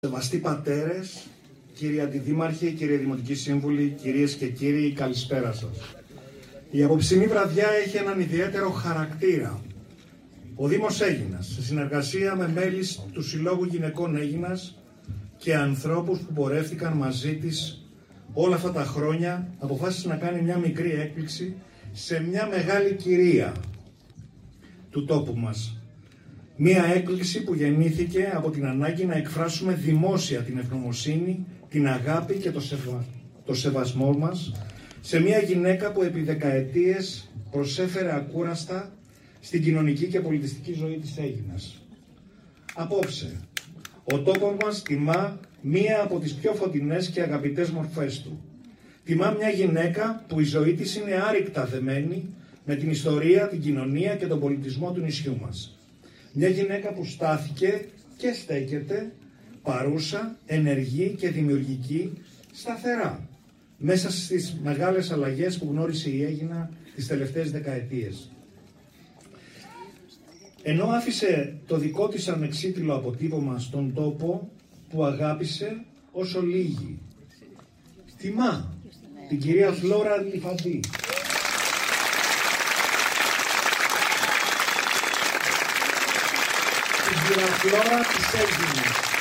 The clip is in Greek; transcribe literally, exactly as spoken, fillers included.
Σεβαστοί πατέρες, κύριοι αντιδήμαρχοι, κύριοι δημοτικοί σύμβουλοι, κυρίες και κύριοι, καλησπέρα σας. Η απόψινή βραδιά έχει έναν ιδιαίτερο χαρακτήρα. Ο Δήμος Αίγινας, σε συνεργασία με μέλη του Συλλόγου Γυναικών Αίγινας και ανθρώπους που πορεύτηκαν μαζί της όλα αυτά τα χρόνια, αποφάσισε να κάνει μια μικρή έκπληξη σε μια μεγάλη κυρία του τόπου μας. Μία έκπληξη που γεννήθηκε από την ανάγκη να εκφράσουμε δημόσια την ευγνωμοσύνη, την αγάπη και το, σεβα... το σεβασμό μας σε μια γυναίκα που επί δεκαετίες προσέφερε ακούραστα στην κοινωνική και πολιτιστική ζωή της Αίγινας. Απόψε, ο τόπος μας τιμά μία από τις πιο φωτεινές και αγαπητές μορφές του. Τιμά μια γυναίκα που η ζωή της είναι άρρηκτα δεμένη με την ιστορία, την κοινωνία και τον πολιτισμό του νησιού μας. Μια γυναίκα που στάθηκε και στέκεται παρούσα, ενεργή και δημιουργική σταθερά μέσα στις μεγάλες αλλαγές που γνώρισε η Αίγινα τις τελευταίες δεκαετίες. Ενώ άφησε το δικό της ανεξίτηλο αποτύπωμα στον τόπο που αγάπησε όσο λίγοι. Τιμά την κυρία Φλόρα Λιφαντή. Την κυρία Φλόρα της Αίγινας.